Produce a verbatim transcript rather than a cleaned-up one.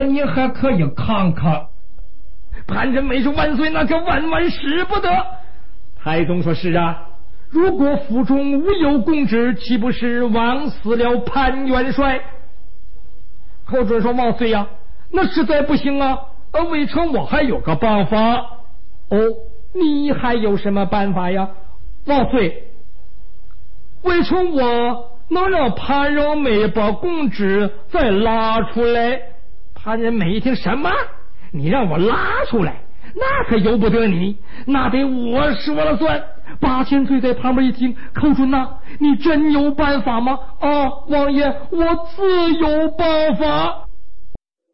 你还可以看看。 潘仁美说：“万岁，那可万万使不得。”太宗说：“是啊，如果府中无有公职，岂不是枉死了潘元帅？”寇准说：“万岁呀、啊，那实在不行啊！呃，微臣我还有个办法。”哦，你还有什么办法呀？万岁，微臣我能让潘仁美把公职再拉出来。潘仁美一听，什么？你让我拉出来？那可由不得你，那得我说了算。八千岁在旁边一听，寇准呐、啊，你真有办法吗？啊，王爷，我自有办法。